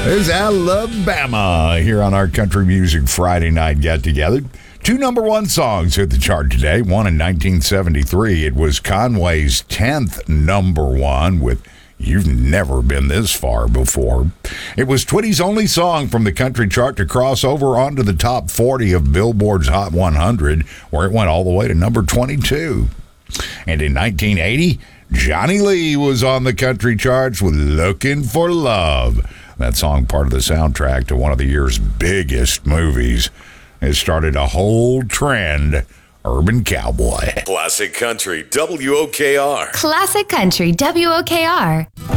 There's Alabama here on our Country Music Friday night get-together. Two number one songs hit the chart today. One in 1973. It was Conway's 10th number one with You've Never Been This Far Before. It was Twitty's only song from the country chart to cross over onto the top 40 of Billboard's Hot 100, where it went all the way to number 22. And in 1980, Johnny Lee was on the country charts with Looking for Love. That song, part of the soundtrack to one of the year's biggest movies, has started a whole trend, Urban Cowboy. Classic Country, WOKR. Classic Country, WOKR.